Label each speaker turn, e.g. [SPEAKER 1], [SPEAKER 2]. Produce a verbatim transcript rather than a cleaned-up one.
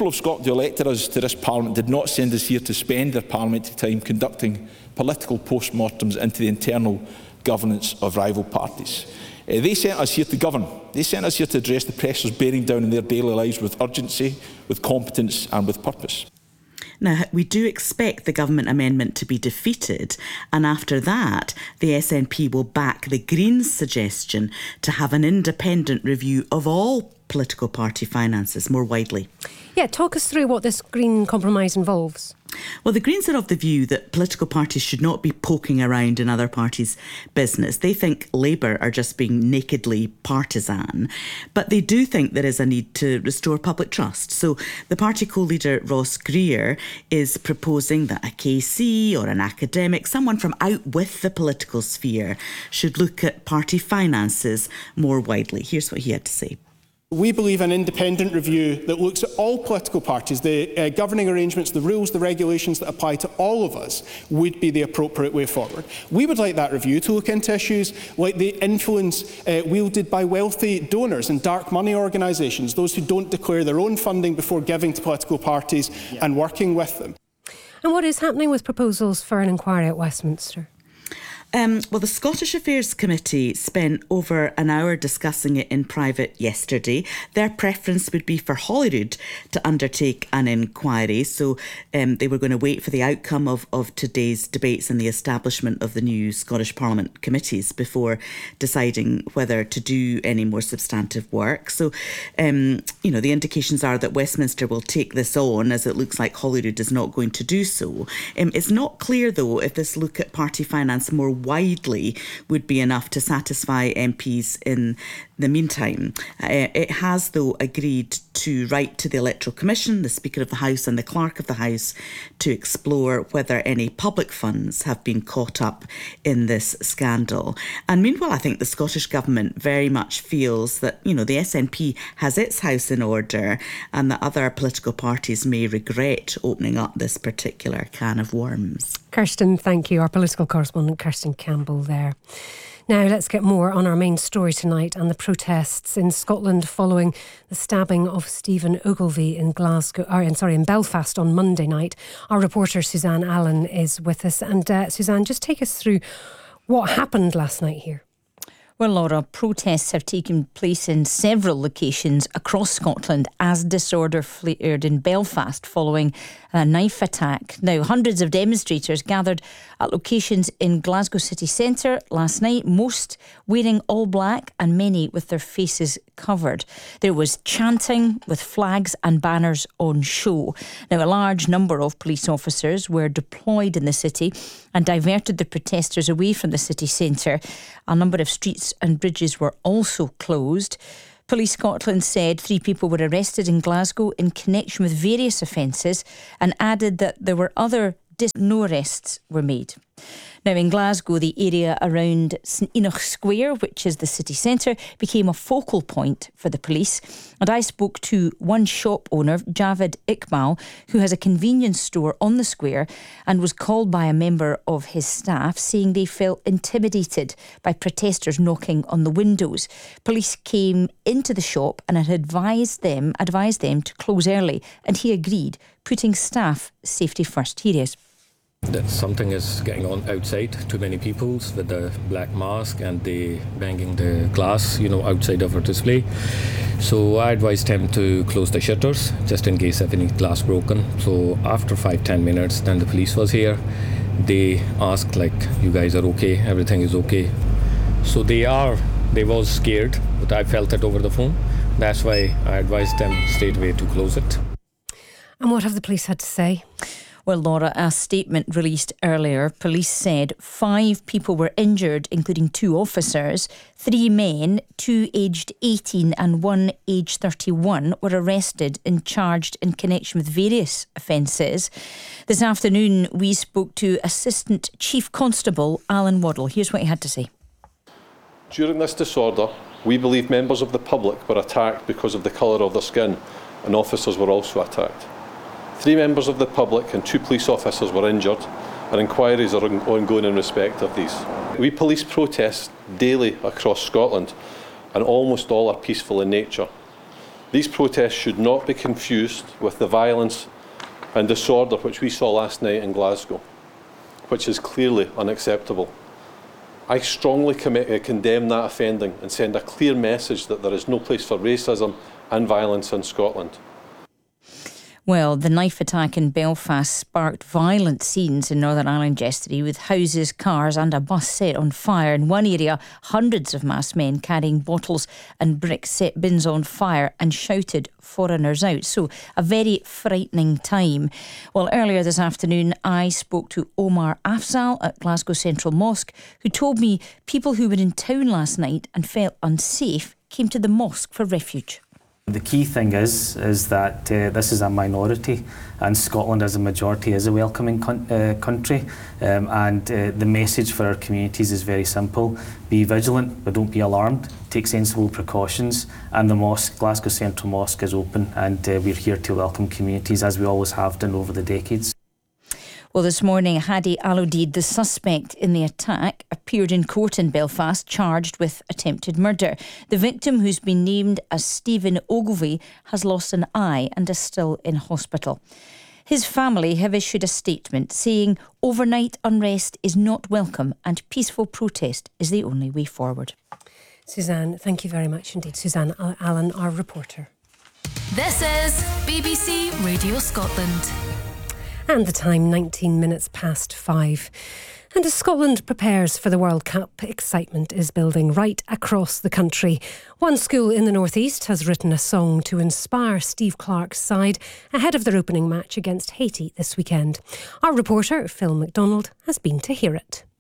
[SPEAKER 1] people of Scotland who elected us to this Parliament did not send us here to spend their parliamentary time conducting political post-mortems into the internal governance of rival parties. Uh, they sent us here to govern. They sent us here to address the pressures bearing down in their daily lives with urgency, with competence and with purpose.
[SPEAKER 2] Now, we do expect the government amendment to be defeated, and after that, the S N P will back the Greens' suggestion to have an independent review of all political party finances more widely.
[SPEAKER 3] Yeah, talk us through what this Green compromise involves.
[SPEAKER 2] Well, the Greens are of the view that political parties should not be poking around in other parties' business. They think Labour are just being nakedly partisan, but they do think there is a need to restore public trust. So the party co-leader Ross Greer is proposing that a K C or an academic, someone from out with the political sphere, should look at party finances more widely. Here's what he had to say.
[SPEAKER 4] We believe an independent review that looks at all political parties, the uh, governing arrangements, the rules, the regulations that apply to all of us would be the appropriate way forward. We would like that review to look into issues like the influence uh, wielded by wealthy donors and dark money organisations, those who don't declare their own funding before giving to political parties yeah. and working with them.
[SPEAKER 3] And what is happening with proposals for an inquiry at Westminster?
[SPEAKER 2] Um, well, the Scottish Affairs Committee spent over an hour discussing it in private yesterday. Their preference would be for Holyrood to undertake an inquiry, so um, they were going to wait for the outcome of, of today's debates and the establishment of the new Scottish Parliament committees before deciding whether to do any more substantive work. So, um, you know, the indications are that Westminster will take this on, as it looks like Holyrood is not going to do so. Um, it's not clear, though, if this look at party finance more widely would be enough to satisfy M Ps in the meantime. Uh, it has, though, agreed to write to the Electoral Commission, the Speaker of the House and the Clerk of the House to explore whether any public funds have been caught up in this scandal. And meanwhile, I think the Scottish Government very much feels that, you know, the S N P has its house in order and that other political parties may regret opening up this particular can of worms.
[SPEAKER 3] Kirsten, thank you. Our political correspondent, Kirsten Campbell there. Now let's get more on our main story tonight and the protests in Scotland following the stabbing of Stephen Ogilvie in Glasgow, or sorry, in Belfast on Monday night. Our reporter Suzanne Allen is with us. And uh, Suzanne, just take us through what happened last night here.
[SPEAKER 5] Well, Laura, protests have taken place in several locations across Scotland as disorder flared in Belfast following a knife attack. Now, hundreds of demonstrators gathered at locations in Glasgow city centre last night, most wearing all black and many with their faces covered. There was chanting with flags and banners on show. Now, a large number of police officers were deployed in the city and diverted the protesters away from the city centre. A number of streets and bridges were also closed. Police Scotland said three people were arrested in Glasgow in connection with various offences and added that there were other dis- no arrests were made. Now, in Glasgow, the area around St Enoch Square, which is the city centre, became a focal point for the police. And I spoke to one shop owner, Javid Iqbal, who has a convenience store on the square and was called by a member of his staff saying they felt intimidated by protesters knocking on the windows. Police came into the shop and had advised them, advised them to close early, and he agreed, putting staff safety first. Here he is.
[SPEAKER 6] That something is getting on outside, too many people with the black mask and they banging the glass, you know, outside of our display. So I advised him to close the shutters just in case of any glass broken. So after five, ten minutes, then the police was here. They asked like, you guys are okay, everything is okay. So they are, they was scared, but I felt it over the phone. That's why I advised them straight away to close it.
[SPEAKER 3] And what have the police had to say?
[SPEAKER 5] Well, Laura, a statement released earlier, police said five people were injured, including two officers. Three men, two aged eighteen and one aged thirty-one, were arrested and charged in connection with various offences. This afternoon, we spoke to Assistant Chief Constable Alan Waddle. Here's what he had to say.
[SPEAKER 7] During this disorder, we believe members of the public were attacked because of the colour of their skin, and officers were also attacked. Three members of the public and two police officers were injured, and inquiries are ongoing in respect of these. We police protests daily across Scotland, and almost all are peaceful in nature. These protests should not be confused with the violence and disorder which we saw last night in Glasgow, which is clearly unacceptable. I strongly commit, uh, condemn that offending and send a clear message that there is no place for racism and violence in Scotland.
[SPEAKER 5] Well, the knife attack in Belfast sparked violent scenes in Northern Ireland yesterday, with houses, cars and a bus set on fire. In one area, hundreds of masked men carrying bottles and bricks set bins on fire and shouted foreigners out. So a very frightening time. Well, earlier this afternoon, I spoke to Omar Afzal at Glasgow Central Mosque, who told me people who were in town last night and felt unsafe came to the mosque for refuge.
[SPEAKER 8] The key thing is is that uh, this is a minority, and Scotland as a majority is a welcoming con- uh, country, um, and uh, the message for our communities is very simple: be vigilant but don't be alarmed, take sensible precautions, and the mosque, Glasgow Central Mosque, is open, and uh, we're here to welcome communities as we always have done over the decades.
[SPEAKER 5] Well, this morning, Hadi Alodid, the suspect in the attack, appeared in court in Belfast, charged with attempted murder. The victim, who's been named as Stephen Ogilvie, has lost an eye and is still in hospital. His family have issued a statement saying overnight unrest is not welcome and peaceful protest is the only way forward.
[SPEAKER 3] Suzanne, thank you very much indeed. Suzanne Allen, our reporter.
[SPEAKER 9] This is B B C Radio Scotland.
[SPEAKER 3] And the time, nineteen minutes past five. And as Scotland prepares for the World Cup, excitement is building right across the country. One school in the North East has written a song to inspire Steve Clarke's side ahead of their opening match against Haiti this weekend. Our reporter, Phil McDonald, has been to hear it.